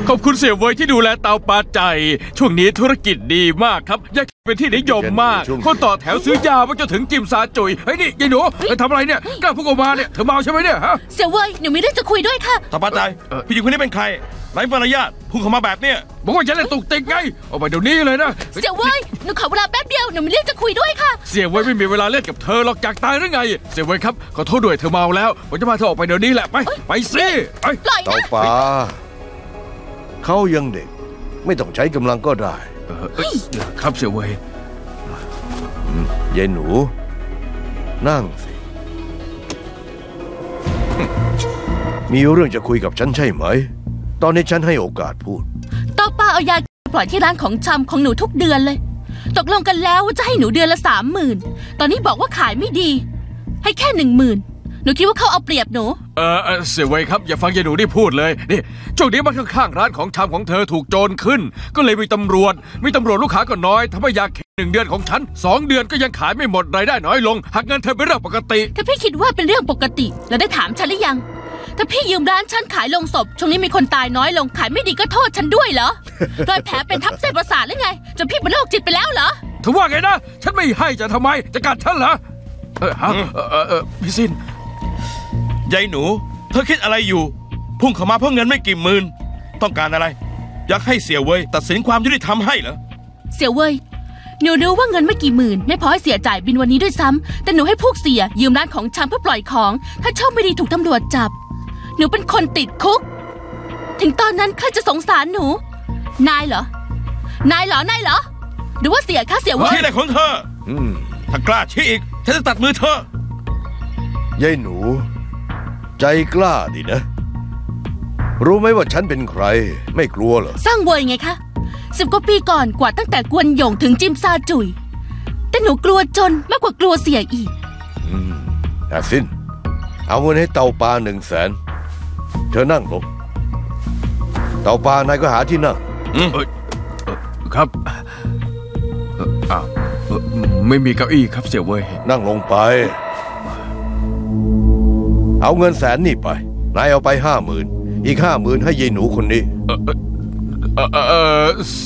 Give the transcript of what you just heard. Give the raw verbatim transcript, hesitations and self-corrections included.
ขอบคุณเสี่ยเวยที่ดูแลเตาปลาใจช่วงนี้ธุรกิจดีมากครับยาเป็นที่นิยมมากคนต่อแถวซื้อยาว่าจะถึงจิมซาจุยเฮ้ยนี่ยายหนูไปทำอะไรเนี่ยกล้าพุ่งออกมาเนี่ยเธอเมาใช่ไหมเนี่ยฮะเสี่ยเวยหนูมีเรื่องจะคุยด้วยค่ะเตาปลาใจผู้หญิงคนนี้เป็นใครไร้มารยาทพุ่งเข้ามาแบบเนี้ยบอกว่าจะเล่นตุกติกไงออกไปเดี๋ยวนี้เลยนะเสี่ยเวยหนูขอเวลาแป๊บเดียวหนูมีเรื่องจะคุยด้วยค่ะเสี่ยเวยไม่มีเวลาเล่นกับเธอหรอกจากตายหรือไงเสี่ยเวยครับขอโทษด้วยเธอเมาแล้วผมจะพาเธอออกไปเดี๋ยวนี้แหละไปไปสิปล่อยนะเตาปลาเขายังเด็กไม่ต้องใช้กำลังก็ได้ครับเสี่ยเวยยายหนูนั่งสิมีเรื่องจะคุยกับฉันใช่ไหมตอนนี้ฉันให้โอกาสพูดต่อป้าเอายาปล่อยที่ร้านของชำของหนูทุกเดือนเลยตกลงกันแล้วว่าจะให้หนูเดือนละสามหมื่นตอนนี้บอกว่าขายไม่ดีให้แค่หนึ่งหมื่นหนูคิดว่าเขาเอาเปรียบหนูเออเสี่ยเวยครับอย่าฟังยายหนูได้พูดเลยนี่ช่วงนี้มันข้างๆร้านของชำของเธอถูกโจรขึ้นก็เลยมีตำรวจมีตำรวจลูกค้าก็น้อยทำให้ยาหนึ่งเดือนของฉันสองเดือนก็ยังขายไม่หมดรายได้น้อยลงหักเงินเธอเป็นเรื่องปกติถ้าพี่คิดว่าเป็นเรื่องปกติแล้วได้ถามฉันหรือยังถ้าพี่ยืมร้านฉันขายลงศพช่วงนี้มีคนตายน้อยลงขายไม่ดีก็โทษฉันด้วยเหรอรอยแผลเป็นทับเส้นประสาทหรือไงจนพี่เป็นโรคจิตไปแล้วเหรอเธอว่าไงนะฉันไม่ให้จะทำไมจะกัดฉันเหรอเออฮะเออเออพี่ซินยายหนูเธอคิดอะไรอยู่พุ่งเข้ามาเพราะเงินไม่กี่หมื่นต้องการอะไรอยากให้เสี่ยเวยตัดสินความยุติธรรมให้เหรอเสี่ยเวยหนูรู้ว่าเงินไม่กี่หมื่นไม่พอให้เสียจ่ายบินวันนี้ด้วยซ้ำแต่หนูให้พวกเสียยืมร้านของชำเพื่อปล่อยของถ้าโชคไม่ดีถูกตำรวจจับหนูเป็นคนติดคุกถึงตอนนั้นใครจะสงสารหนูนายเหรอนายเหรอนายเหรอหรือว่าเสียค่าเสียเวยชี้อะไรของเธอถ้ากล้าชี้อีกฉันจะตัดมือเธอยายหนูใจกล้าดินะรู้ไหมว่าฉันเป็นใครไม่กลัวเหรอสร้างเวยไงคะสิบกว่าปีก่อนกว่าตั้งแต่กวนหยงถึงจิมซาจุยแต่หนูกลัวจนมากกว่ากลัวเสียอีกอืมอาซินเอาเงินให้เตาปลาหนึ่งแสนเธอนั่งลงเตาปลานายก็หาที่นั่งอืมครับอ้าวไม่มีเก้าอี้ครับเสี่ยเวยนั่งลงไปเอาเงินแสนนี่ไปนายเอาไปห้าหมื่นอีกห้าหมื่นให้ยายหนูคนนี้เออเออเออ